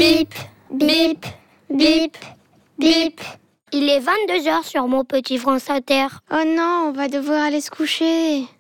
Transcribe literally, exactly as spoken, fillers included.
Bip, bip, bip, bip. Il est vingt-deux heures sur mon petit France Inter. Oh non, on va devoir aller se coucher.